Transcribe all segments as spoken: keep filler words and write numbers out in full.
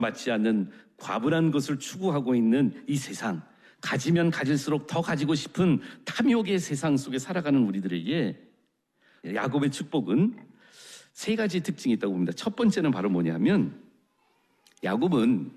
맞지 않는 과분한 것을 추구하고 있는 이 세상, 가지면 가질수록 더 가지고 싶은 탐욕의 세상 속에 살아가는 우리들에게 야곱의 축복은 세 가지 특징이 있다고 봅니다. 첫 번째는 바로 뭐냐면 야곱은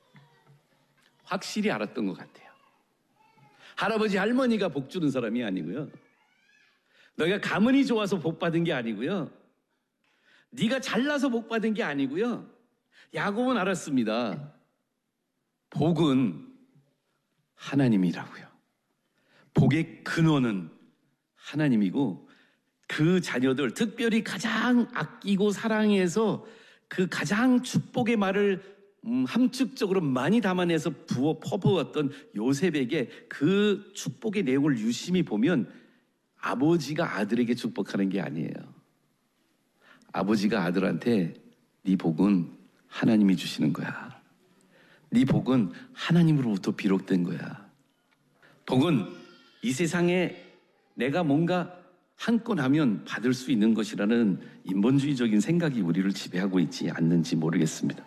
확실히 알았던 것 같아요. 할아버지 할머니가 복 주는 사람이 아니고요, 너희가 가문이 좋아서 복 받은 게 아니고요, 네가 잘나서 복 받은 게 아니고요, 야곱은 알았습니다. 복은 하나님이라고요. 복의 근원은 하나님이고 그 자녀들, 특별히 가장 아끼고 사랑해서 그 가장 축복의 말을 음, 함축적으로 많이 담아내서 부어 퍼부었던 요셉에게 그 축복의 내용을 유심히 보면 아버지가 아들에게 축복하는 게 아니에요. 아버지가 아들한테 네 복은 하나님이 주시는 거야. 네 복은 하나님으로부터 비롯된 거야. 복은 이 세상에 내가 뭔가 한껏 하면 받을 수 있는 것이라는 인본주의적인 생각이 우리를 지배하고 있지 않는지 모르겠습니다.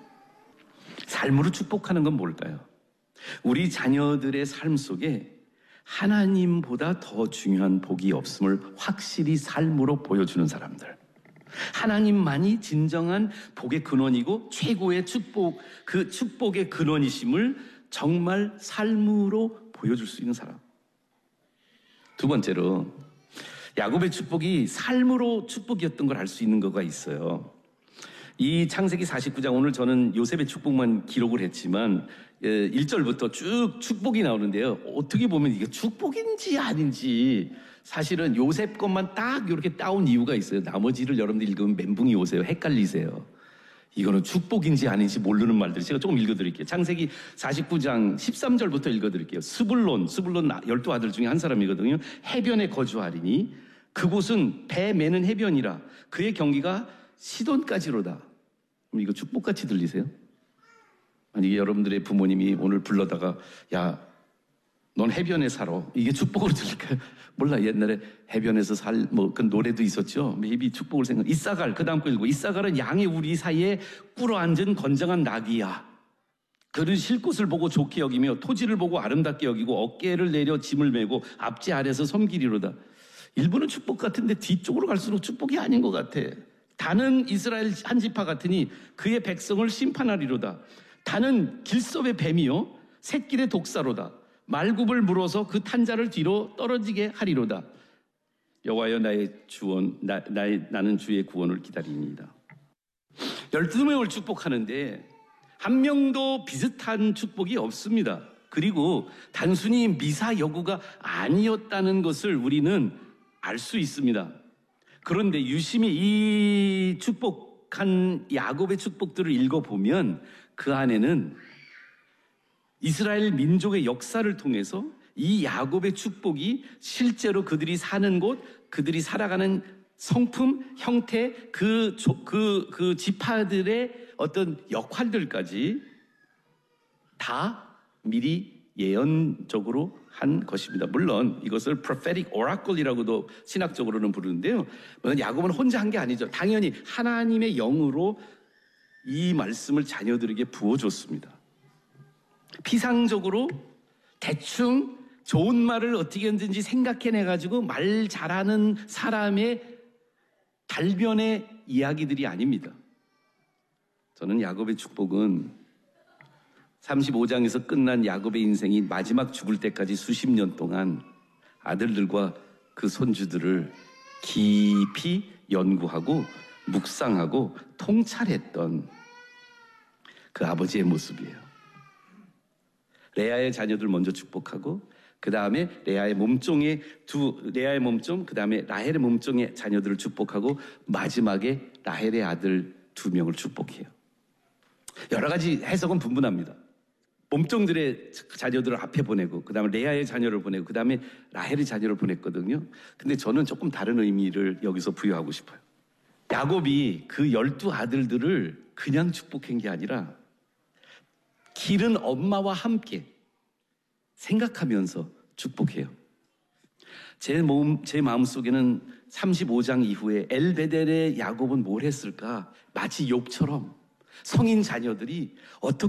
삶으로 축복하는 건 뭘까요? 우리 자녀들의 삶 속에 하나님보다 더 중요한 복이 없음을 확실히 삶으로 보여주는 사람들, 하나님만이 진정한 복의 근원이고 최고의 축복, 그 축복의 근원이심을 정말 삶으로 보여줄 수 있는 사람. 두 번째로 야곱의 축복이 삶으로 축복이었던 걸 알 수 있는 거가 있어요. 이 창세기 사십구 장, 오늘 저는 요셉의 축복만 기록을 했지만 일 절부터 쭉 축복이 나오는데요, 어떻게 보면 이게 축복인지 아닌지 사실은 요셉 것만 딱 이렇게 따온 이유가 있어요. 나머지를 여러분들 읽으면 멘붕이 오세요. 헷갈리세요. 이거는 축복인지 아닌지 모르는 말들 제가 조금 읽어드릴게요. 창세기 사십구 장 십삼 절부터 읽어드릴게요. 스불론, 스불론 열두 아들 중에 한 사람이거든요. 해변에 거주하리니 그곳은 배 매는 해변이라 그의 경기가 시돈까지로다. 이거 축복같이 들리세요? 아니, 여러분들의 부모님이 오늘 불러다가 야, 넌 해변에 살아, 이게 축복으로 들릴까요? 몰라. 옛날에 해변에서 살, 뭐, 그 노래도 있었죠. maybe 축복을 생각. 이사갈, 그 다음 거 읽고. 이사갈은 양의 우리 사이에 꿇어 앉은 건장한 낙이야. 그는 쉴 곳을 보고 좋게 여기며 토지를 보고 아름답게 여기고 어깨를 내려 짐을 메고 앞지 아래서 섬기리로다. 일부는 축복 같은데 뒤쪽으로 갈수록 축복이 아닌 것 같아. 다는 이스라엘 한 지파 같으니 그의 백성을 심판하리로다. 다는 길섭의 뱀이요 샛길의 독사로다. 말굽을 물어서 그 탄자를 뒤로 떨어지게 하리로다. 여호와여 나의 주원, 나, 나의, 나는 주의 구원을 기다리니이다. 열두 명을 축복하는데 한 명도 비슷한 축복이 없습니다. 그리고 단순히 미사 여구가 아니었다는 것을 우리는 알 수 있습니다. 그런데 유심히 이 축복한 야곱의 축복들을 읽어보면 그 안에는 이스라엘 민족의 역사를 통해서 이 야곱의 축복이 실제로 그들이 사는 곳, 그들이 살아가는 성품, 형태, 그, 그, 그 지파들의 어떤 역할들까지 다 미리 예언적으로 한 것입니다. 물론 이것을 prophetic oracle이라고도 신학적으로는 부르는데요. 야곱은 혼자 한 게 아니죠. 당연히 하나님의 영으로 이 말씀을 자녀들에게 부어줬습니다. 피상적으로 대충 좋은 말을 어떻게 했는지 생각해내가지고 말 잘하는 사람의 달변의 이야기들이 아닙니다. 저는 야곱의 축복은 삼십오 장에서 끝난 야곱의 인생이 마지막 죽을 때까지 수십 년 동안 아들들과 그 손주들을 깊이 연구하고 묵상하고 통찰했던 그 아버지의 모습이에요. 레아의 자녀들 먼저 축복하고 그 다음에 레아의 몸종의 두 레아의 몸종, 그 다음에 라헬의 몸종의 자녀들을 축복하고 마지막에 라헬의 아들 두 명을 축복해요. 여러 가지 해석은 분분합니다. 몸종들의 자녀들을 앞에 보내고 그 다음에 레아의 자녀를 보내고 그 다음에 라헬의 자녀를 보냈거든요. 근데 저는 조금 다른 의미를 여기서 부여하고 싶어요. 야곱이 그 열두 아들들을 그냥 축복한 게 아니라 기른 엄마와 함께 생각하면서 축복해요. 제, 몸, 제 마음속에는 삼십오 장 이후에 엘베델의 야곱은 뭘 했을까? 마치 욥처럼 성인 자녀들이 어떻게